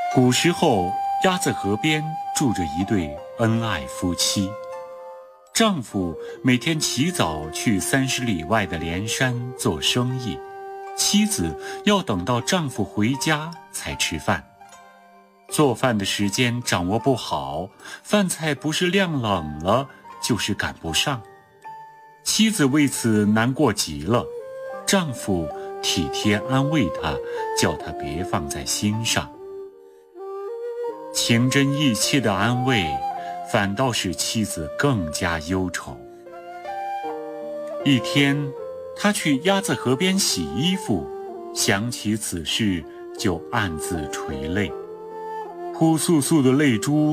古时候，鸭子河边住着一对恩爱夫妻。丈夫每天起早去30里外的连山做生意，妻子要等到丈夫回家才吃饭。做饭的时间掌握不好，饭菜不是晾冷了，就是赶不上。妻子为此难过极了，丈夫体贴安慰她，叫她别放在心上。情真意切的安慰，反倒使妻子更加忧愁。一天，他去鸭子河边洗衣服，想起此事就暗自垂泪，扑簌簌的泪珠